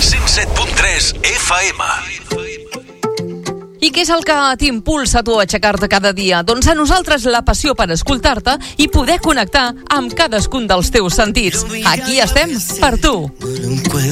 107.3 FM. I què és el que t'impulsa a tu a aixecar-te cada dia? Doncs a nosaltres la passió per escoltar-te i poder connectar amb cadascun dels teus sentits. Aquí estem per tu.